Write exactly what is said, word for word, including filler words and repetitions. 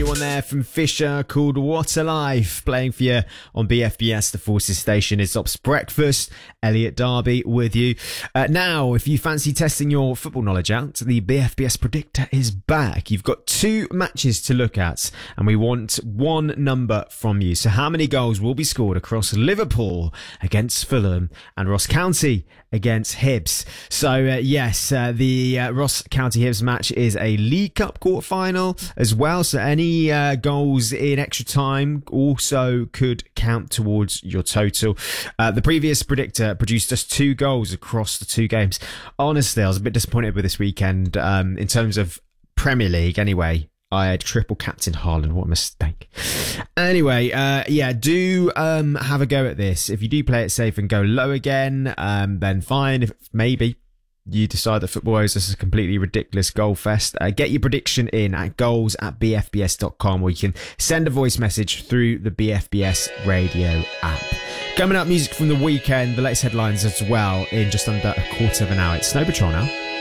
one there from Fisher called What a Life, playing for you on B F B S, the Forces Station. It's Ops Breakfast. Elliot Darby with you. Uh, now, if you fancy testing your football knowledge out, the B F B S Predictor is back. You've got two matches to look at, and we want one number from you. So how many goals will be scored across Liverpool against Fulham and Ross County against Hibs? So, uh, yes, uh, the uh, Ross County Hibs match is a League Cup quarter-final as well. So any uh, goals in extra time also could count towards your total. Uh, the previous predictor produced just two goals across the two games. Honestly, I was a bit disappointed with this weekend um, in terms of Premier League anyway. I had triple captain Haaland. What a mistake. Anyway, uh, yeah, do um, have a go at this. If you do play it safe and go low again, um, then fine. If maybe you decide that Football Oasis is a completely ridiculous goal fest, uh, get your prediction in at goals at b f b s dot com, or you can send a voice message through the B F B S radio app. Coming up, music from the weekend, the latest headlines as well in just under a quarter of an hour. It's Snow Patrol now.